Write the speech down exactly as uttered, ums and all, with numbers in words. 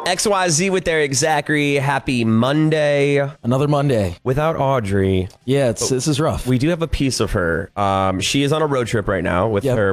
X Y Z with Eric Zachary. Happy Monday. Another Monday. Without Audrey. Yeah, it's this is rough. We do have a piece of her. Um, she is on a road trip right now with Yep. her